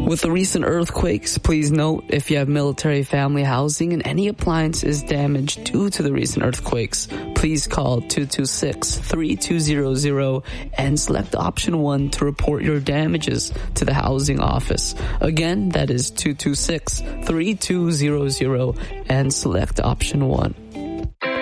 With the recent earthquakes, please note if you have military family housing and any appliance is damaged due to the recent earthquakes, please call 226-3200 and select option 1 to report your damages to the housing office. Again, that is 226-3200 and select option 1.